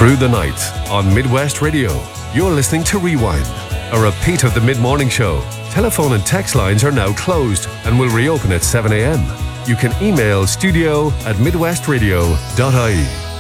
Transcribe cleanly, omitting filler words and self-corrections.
through the night on Midwest Radio. You're listening to Rewind, a repeat of the mid-morning show. Telephone and text lines are now closed and will reopen at 7 a.m. You can email studio@midwestradio.ie.